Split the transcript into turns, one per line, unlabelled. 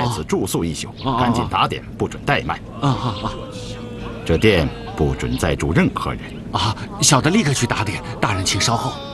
此住宿一宿，赶紧打点，不准怠慢。这店不准再住任何人。
小的立刻去打点，大人请稍后。